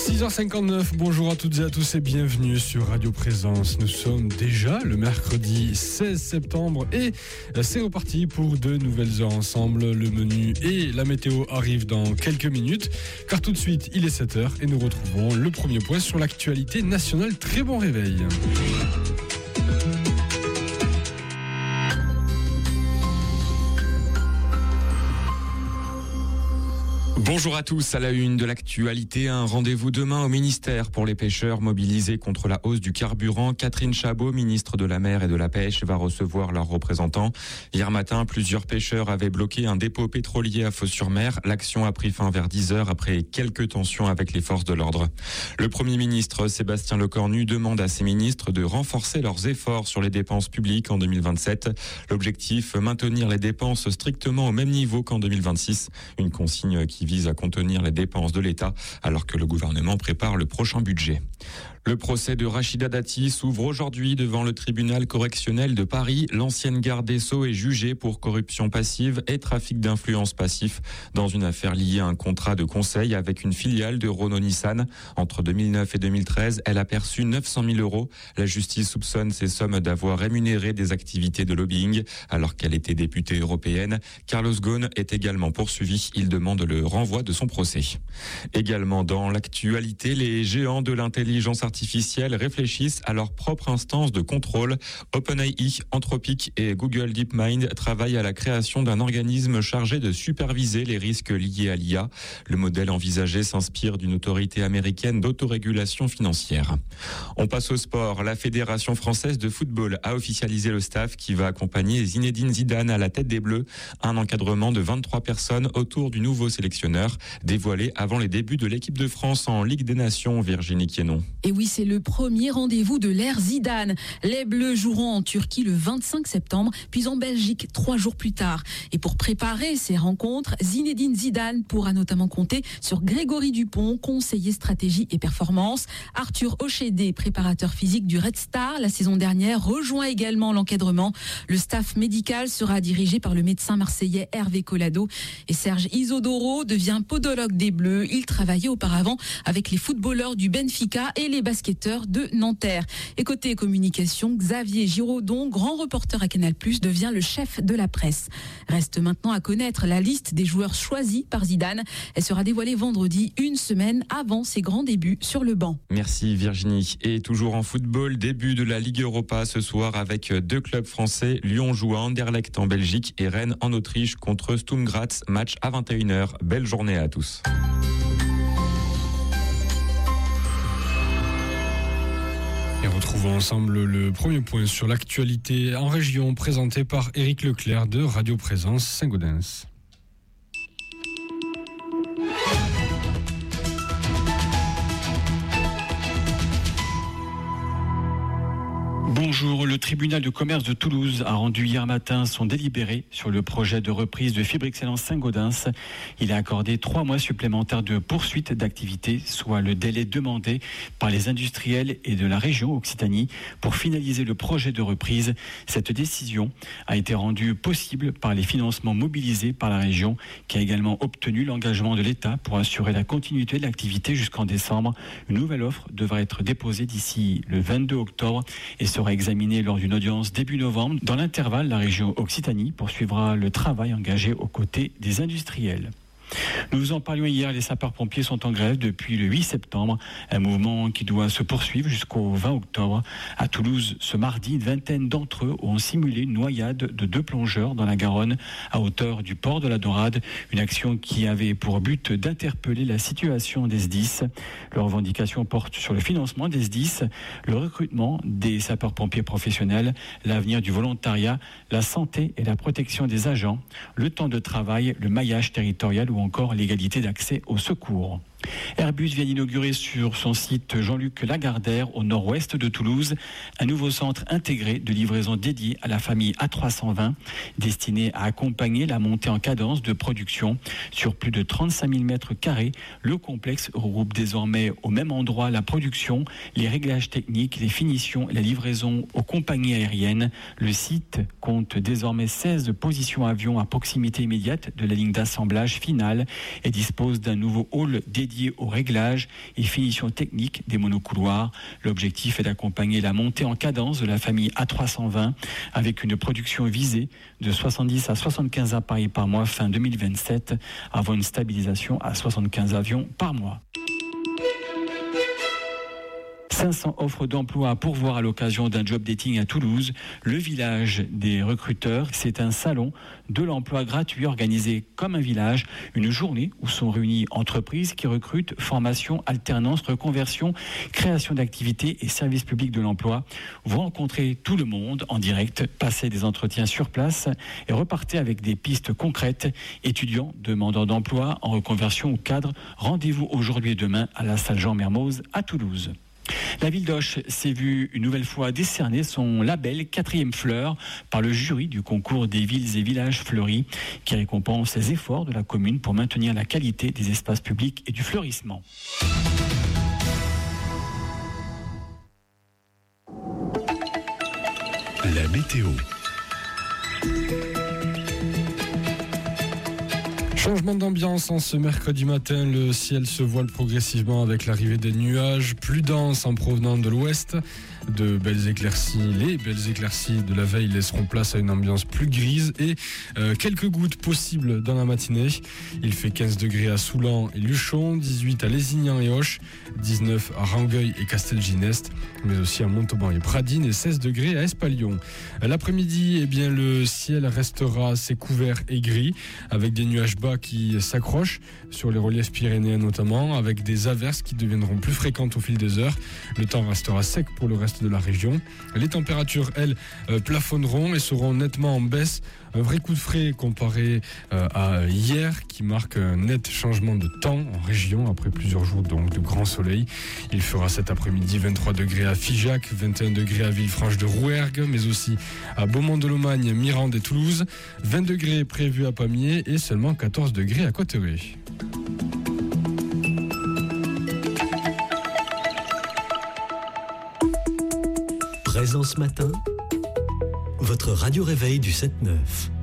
6h59, bonjour à toutes et à tous et bienvenue sur Radio Présence. Nous sommes déjà le mercredi 16 septembre et c'est reparti pour de nouvelles heures ensemble. Le menu et la météo arrivent dans quelques minutes car tout de suite il est 7h et nous retrouvons le premier point sur l'actualité nationale. Très bon réveil. Bonjour à tous, à la une de l'actualité, un rendez-vous demain au ministère pour les pêcheurs mobilisés contre la hausse du carburant. Catherine Chabot, ministre de la Mer et de la Pêche, va recevoir leurs représentants. Hier matin, plusieurs pêcheurs avaient bloqué un dépôt pétrolier à Fos-sur-Mer. L'action a pris fin vers 10h après quelques tensions avec les forces de l'ordre. Le Premier ministre Sébastien Lecornu demande à ses ministres de renforcer leurs efforts sur les dépenses publiques en 2027. L'objectif, maintenir les dépenses strictement au même niveau qu'en 2026. Une consigne qui vise à contenir les dépenses de l'État alors que le gouvernement prépare le prochain budget. Le procès de Rachida Dati s'ouvre aujourd'hui devant le tribunal correctionnel de Paris. L'ancienne garde des Sceaux est jugée pour corruption passive et trafic d'influence passif dans une affaire liée à un contrat de conseil avec une filiale de Renault-Nissan. Entre 2009 et 2013, elle a perçu 900 000 euros. La justice soupçonne ces sommes d'avoir rémunéré des activités de lobbying alors qu'elle était députée européenne. Carlos Ghosn est également poursuivi. Il demande le renvoi de son procès. Également dans l'actualité, les géants de l'intelligence artificielle réfléchissent à leur propre instance de contrôle. OpenAI, Anthropic et Google DeepMind travaillent à la création d'un organisme chargé de superviser les risques liés à l'IA. Le modèle envisagé s'inspire d'une autorité américaine d'autorégulation financière. On passe au sport. La Fédération française de football a officialisé le staff qui va accompagner Zinedine Zidane à la tête des Bleus. Un encadrement de 23 personnes autour du nouveau sélectionneur, dévoilé avant les débuts de l'équipe de France en Ligue des Nations. Virginie Quénon. Et oui, c'est le premier rendez-vous de l'ère Zidane. Les Bleus joueront en Turquie le 25 septembre, puis en Belgique 3 jours plus tard. Et pour préparer ces rencontres, Zinedine Zidane pourra notamment compter sur Grégory Dupont, conseiller stratégie et performance. Arthur Ochédé, préparateur physique du Red Star la saison dernière, rejoint également l'encadrement. Le staff médical sera dirigé par le médecin marseillais Hervé Collado. Et Serge Isodoro devient podologue des Bleus. Il travaillait auparavant avec les footballeurs du Benfica et les basketteurs de Nanterre. Et côté communication, Xavier Giraudon, grand reporter à Canal+, devient le chef de la presse. Reste maintenant à connaître la liste des joueurs choisis par Zidane. Elle sera dévoilée vendredi, une semaine avant ses grands débuts sur le banc. Merci Virginie. Et toujours en football, début de la Ligue Europa ce soir avec 2 clubs français. Lyon joue à Anderlecht en Belgique et Rennes en Autriche contre Sturm Graz. Match à 21h. Belle journée à tous. Et retrouvons ensemble le premier point sur l'actualité en région présenté par Éric Leclerc de Radio Présence Saint-Gaudens. Bonjour, le tribunal de commerce de Toulouse a rendu hier matin son délibéré sur le projet de reprise de Fibre Excellence Saint-Gaudens. Il a accordé 3 mois supplémentaires de poursuite d'activité, soit le délai demandé par les industriels et de la région Occitanie pour finaliser le projet de reprise. Cette décision a été rendue possible par les financements mobilisés par la région, qui a également obtenu l'engagement de l'État pour assurer la continuité de l'activité jusqu'en décembre. Une nouvelle offre devra être déposée d'ici le 22 octobre et sera examiné lors d'une audience début novembre. Dans l'intervalle, la région Occitanie poursuivra le travail engagé aux côtés des industriels. Nous vous en parlions hier, les sapeurs-pompiers sont en grève depuis le 8 septembre, un mouvement qui doit se poursuivre jusqu'au 20 octobre. À Toulouse, ce mardi, une vingtaine d'entre eux ont simulé une noyade de 2 plongeurs dans la Garonne à hauteur du port de la Dorade, une action qui avait pour but d'interpeller la situation des SDIS. Leurs revendications portent sur le financement des SDIS, le recrutement des sapeurs-pompiers professionnels, l'avenir du volontariat, la santé et la protection des agents, le temps de travail, le maillage territorial ou encore l'égalité d'accès au secours. Airbus vient d'inaugurer sur son site Jean-Luc Lagardère, au nord-ouest de Toulouse, un nouveau centre intégré de livraison dédié à la famille A320, destiné à accompagner la montée en cadence de production. Sur plus de 35 000 mètres carrés, le complexe regroupe désormais au même endroit la production, les réglages techniques, les finitions et la livraison aux compagnies aériennes. Le site compte désormais 16 positions avions à proximité immédiate de la ligne d'assemblage finale et dispose d'un nouveau hall dédié dédié au réglage et finition technique des monocouloirs. L'objectif est d'accompagner la montée en cadence de la famille A320 avec une production visée de 70 à 75 appareils par mois fin 2027 avant une stabilisation à 75 avions par mois. 500 offres d'emploi à pourvoir à l'occasion d'un job dating à Toulouse. Le village des recruteurs, c'est un salon de l'emploi gratuit organisé comme un village. Une journée où sont réunies entreprises qui recrutent, formation, alternance, reconversion, création d'activités et services publics de l'emploi. Vous rencontrez tout le monde en direct, passez des entretiens sur place et repartez avec des pistes concrètes. Étudiants, demandeurs d'emploi, en reconversion ou cadres, rendez-vous aujourd'hui et demain à la salle Jean Mermoz à Toulouse. La ville d'Auch s'est vue une nouvelle fois décerner son label 4e fleur par le jury du concours des villes et villages fleuris qui récompense les efforts de la commune pour maintenir la qualité des espaces publics et du fleurissement. La météo. Changement d'ambiance en ce mercredi matin, le ciel se voile progressivement avec l'arrivée des nuages plus denses en provenant de l'ouest. Les belles éclaircies de la veille laisseront place à une ambiance plus grise et quelques gouttes possibles dans la matinée. Il fait 15 degrés à Soulan et Luchon, 18 à Lézignan et Auch, 19 à Rangueil et Castelginest, mais aussi à Montauban et Pradines et 16 degrés à Espalion. L'après-midi, le ciel restera assez couvert et gris avec des nuages bas qui s'accrochent sur les reliefs pyrénéens notamment, avec des averses qui deviendront plus fréquentes au fil des heures. Le temps restera sec pour le reste de la région. Les températures, elles, plafonneront et seront nettement en baisse. Un vrai coup de frais comparé à hier qui marque un net changement de temps en région après plusieurs jours donc de grand soleil. Il fera cet après-midi 23 degrés à Figeac, 21 degrés à Villefranche-de-Rouergue, mais aussi à Beaumont-de-Lomagne, Mirande et Toulouse, 20 degrés prévus à Pamiers et seulement 14 degrés à Cotteret. Présence matin, votre radio réveil du 7-9.